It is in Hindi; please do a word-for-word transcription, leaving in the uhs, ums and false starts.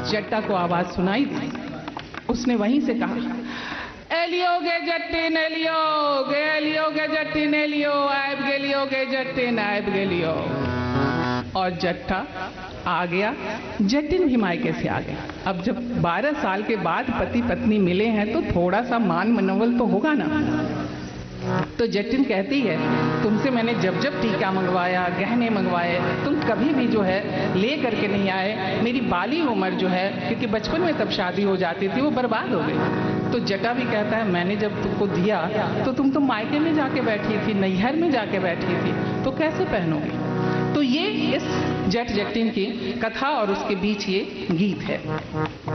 जट्टा को आवाज सुनाई दी। उसने वहीं से कहा, एलियो गे जट्टिन एलियो गे एलियो गे जट्टिन एलियो आयब गेलियो गे जट्टिन आयब गेलियो। और जट्टा आ गया, जटिन भी मायके से आ गया। अब जब बारह साल के बाद पति पत्नी मिले हैं तो थोड़ा सा मान मनोबल तो होगा ना। तो जटिन कहती है, तुमसे मैंने जब जब टीका मंगवाया, गहने मंगवाए, तुम कभी भी जो है ले करके नहीं आए। मेरी बाली उम्र जो है, क्योंकि बचपन में तब शादी हो जाती थी, वो बर्बाद हो गई। तो जटा भी कहता है, मैंने जब तुमको दिया तो तुम तो मायके में जाके बैठी थी, नैहर में जाके बैठी थी, तो कैसे पहनोगी। तो ये इस जट जटिन की कथा और उसके बीच ये गीत है।